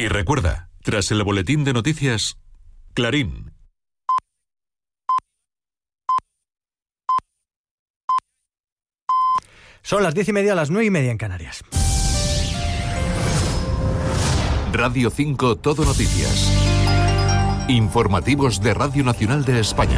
Y recuerda, tras el boletín de noticias, Clarín. Son las 10:30, las 9:30 en Canarias. Radio 5 Todo Noticias. Informativos de Radio Nacional de España.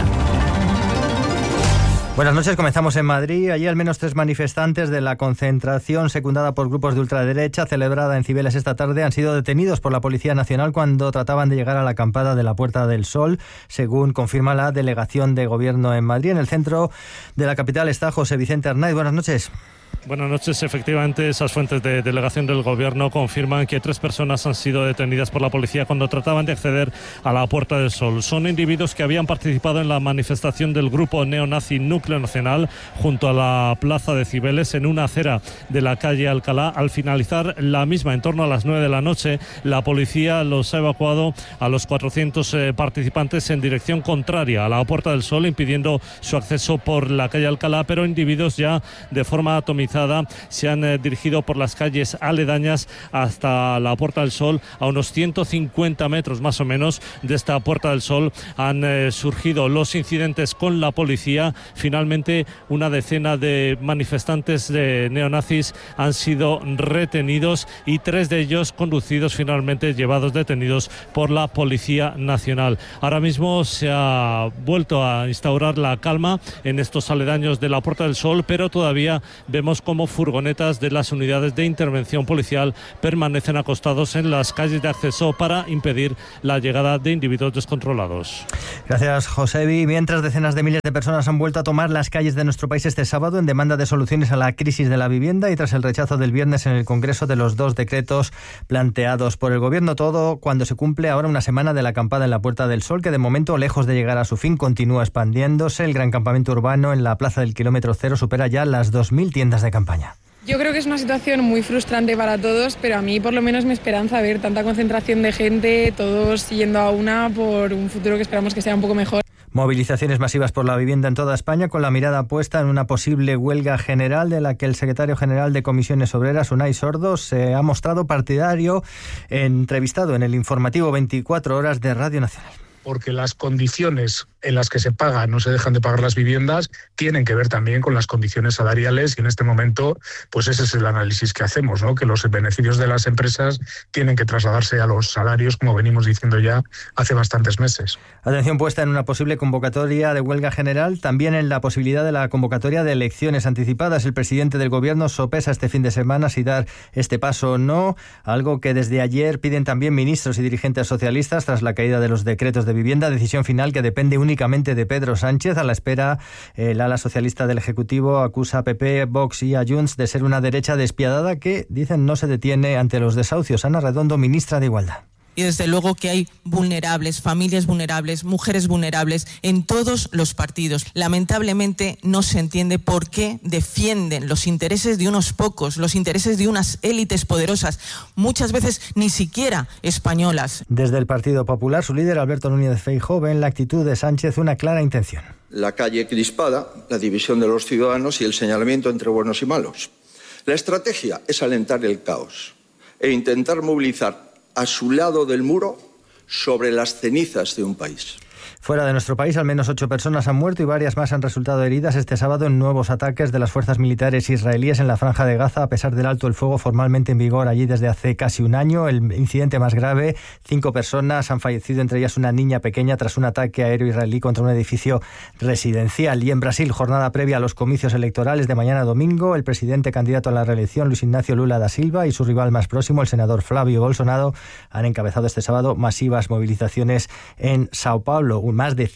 Buenas noches, comenzamos en Madrid. Allí al menos 3 manifestantes de la concentración secundada por grupos de ultraderecha celebrada en Cibeles esta tarde han sido detenidos por la Policía Nacional cuando trataban de llegar a la acampada de la Puerta del Sol, según confirma la Delegación de Gobierno en Madrid. En el centro de la capital está José Vicente Arnaiz. Buenas noches. Buenas noches. Efectivamente, esas fuentes de delegación del Gobierno confirman que 3 personas han sido detenidas por la policía cuando trataban de acceder a la Puerta del Sol. Son individuos que habían participado en la manifestación del grupo neonazi Núcleo Nacional junto a la plaza de Cibeles en una acera de la calle Alcalá. Al finalizar la misma, en torno a las 9 de la noche, la policía los ha evacuado a los 400 participantes en dirección contraria a la Puerta del Sol, impidiendo su acceso por la calle Alcalá, pero individuos ya de forma atomizada se han dirigido por las calles aledañas hasta la Puerta del Sol. A unos 150 metros más o menos de esta Puerta del Sol han surgido los incidentes con la policía. Finalmente, una decena de manifestantes de neonazis han sido retenidos y 3 de ellos conducidos, finalmente llevados detenidos por la Policía Nacional. Ahora mismo se ha vuelto a instaurar la calma en estos aledaños de la Puerta del Sol, pero todavía vemos como furgonetas de las unidades de intervención policial permanecen acostados en las calles de acceso para impedir la llegada de individuos descontrolados. Gracias, Josebi. Mientras decenas de miles de personas han vuelto a tomar las calles de nuestro país este sábado en demanda de soluciones a la crisis de la vivienda y tras el rechazo del viernes en el Congreso de los 2 decretos planteados por el Gobierno, todo cuando se cumple ahora una semana de la acampada en la Puerta del Sol, que de momento, lejos de llegar a su fin, continúa expandiéndose. El gran campamento urbano en la Plaza del Kilómetro Cero supera ya las 2.000 tiendas de campaña. Yo creo que es una situación muy frustrante para todos, pero a mí por lo menos me esperanza ver tanta concentración de gente, todos yendo a una por un futuro que esperamos que sea un poco mejor. Movilizaciones masivas por la vivienda en toda España, con la mirada puesta en una posible huelga general de la que el secretario general de Comisiones Obreras, Unai Sordo, se ha mostrado partidario, entrevistado en el informativo 24 horas de Radio Nacional. Porque las condiciones en las que se pagan, no se dejan de pagar las viviendas, tienen que ver también con las condiciones salariales y en este momento, pues ese es el análisis que hacemos, ¿no? Que los beneficios de las empresas tienen que trasladarse a los salarios, como venimos diciendo ya hace bastantes meses. Atención puesta en una posible convocatoria de huelga general, también en la posibilidad de la convocatoria de elecciones anticipadas. El presidente del Gobierno sopesa este fin de semana si dar este paso o no, algo que desde ayer piden también ministros y dirigentes socialistas tras la caída de los decretos de vivienda, decisión final que depende únicamente de Pedro Sánchez. A la espera, el ala socialista del Ejecutivo acusa a PP, Vox y a Junts de ser una derecha despiadada que, dicen, no se detiene ante los desahucios. Ana Redondo, ministra de Igualdad. Y desde luego que hay vulnerables, familias vulnerables, mujeres vulnerables en todos los partidos. Lamentablemente no se entiende por qué defienden los intereses de unos pocos, los intereses de unas élites poderosas, muchas veces ni siquiera españolas. Desde el Partido Popular, su líder Alberto Núñez Feijóo ve en la actitud de Sánchez una clara intención. La calle crispada, la división de los ciudadanos y el señalamiento entre buenos y malos. La estrategia es alentar el caos e intentar movilizar a su lado del muro sobre las cenizas de un país. Fuera de nuestro país, al menos 8 personas han muerto y varias más han resultado heridas este sábado en nuevos ataques de las fuerzas militares israelíes en la Franja de Gaza, a pesar del alto el fuego formalmente en vigor allí desde hace casi un año. El incidente más grave, 5 personas han fallecido, entre ellas una niña pequeña, tras un ataque aéreo israelí contra un edificio residencial. Y en Brasil, jornada previa a los comicios electorales de mañana domingo, el presidente candidato a la reelección, Luis Ignacio Lula da Silva, y su rival más próximo, el senador Flávio Bolsonaro, han encabezado este sábado masivas movilizaciones en Sao Paulo. Más de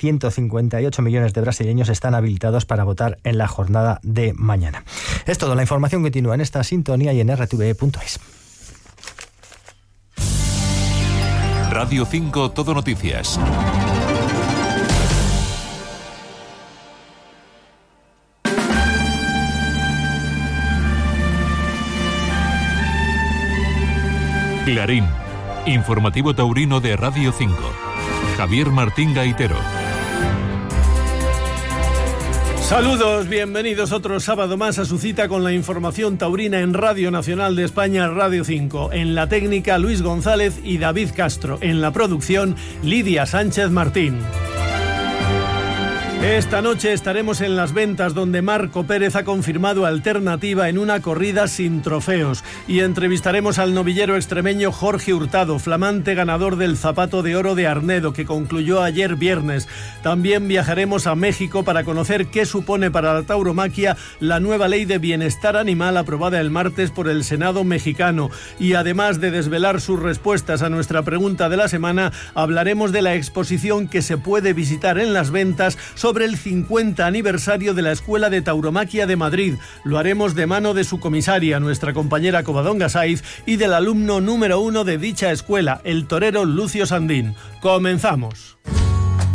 158 millones de brasileños están habilitados para votar en la jornada de mañana. Es todo. La información continúa en esta sintonía y en rtve.es. Radio 5 Todo Noticias. Clarín, informativo taurino de Radio 5. Javier Martín Gaitero. Saludos, bienvenidos otro sábado más a su cita con la información taurina en Radio Nacional de España, Radio 5. En la técnica, Luis González y David Castro. En la producción, Lidia Sánchez Martín. Esta noche estaremos en Las Ventas, donde Marco Pérez ha confirmado alternativa en una corrida sin trofeos, y entrevistaremos al novillero extremeño Jorge Hurtado, flamante ganador del Zapato de Oro de Arnedo, que concluyó ayer viernes. También viajaremos a México para conocer qué supone para la tauromaquia la nueva ley de bienestar animal aprobada el martes por el Senado mexicano, y además de desvelar sus respuestas a nuestra pregunta de la semana, hablaremos de la exposición que se puede visitar en Las Ventas sobre el 50 aniversario de la Escuela de Tauromaquia de Madrid. Lo haremos de mano de su comisaria, nuestra compañera Covadonga Saiz, y del alumno número 1 de dicha escuela, el torero Lucio Sandín. ¡Comenzamos!